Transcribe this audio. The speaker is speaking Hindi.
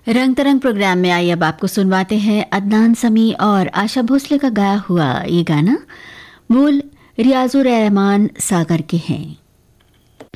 रंग तरंग प्रोग्राम में आई अब आपको सुनवाते हैं अदनान समी और आशा भोसले का गाया हुआ ये गाना। मूल रियाजुर रहमान सागर के हैं।